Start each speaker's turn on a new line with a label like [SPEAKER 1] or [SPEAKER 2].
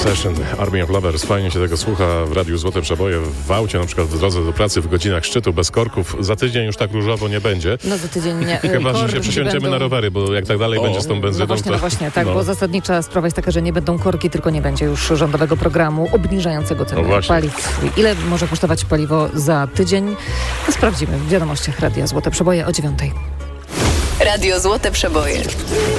[SPEAKER 1] Obsession, Army of Lovers. Fajnie się tego słucha w Radiu Złote Przeboje, w aucie, na przykład w drodze do pracy, w godzinach szczytu, bez korków. Za tydzień już tak różowo nie będzie.
[SPEAKER 2] No za tydzień nie.
[SPEAKER 1] Chyba, że się przesiądziemy na rowery, bo jak tak dalej będzie z tą benzyną,
[SPEAKER 2] no właśnie, tak, bo zasadnicza sprawa jest taka, że nie będą korki, tylko nie będzie już rządowego programu obniżającego ceny paliw. Ile może kosztować paliwo za tydzień? To sprawdzimy w wiadomościach Radia Złote Przeboje o 9:00.
[SPEAKER 3] Radio Złote Przeboje.